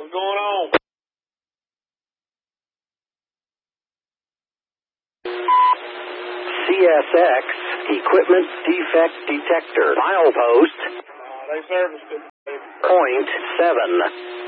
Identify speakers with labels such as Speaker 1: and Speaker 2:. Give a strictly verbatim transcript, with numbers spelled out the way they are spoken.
Speaker 1: What's going on?
Speaker 2: C S X Equipment Defect Detector. Milepost
Speaker 1: Uh, they serviced it.
Speaker 2: point seven.